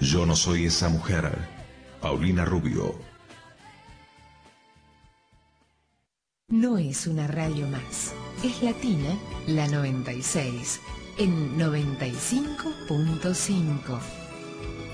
Yo no soy esa mujer. Paulina Rubio. No es una radio más. Es Latina, la 96, en 95.5.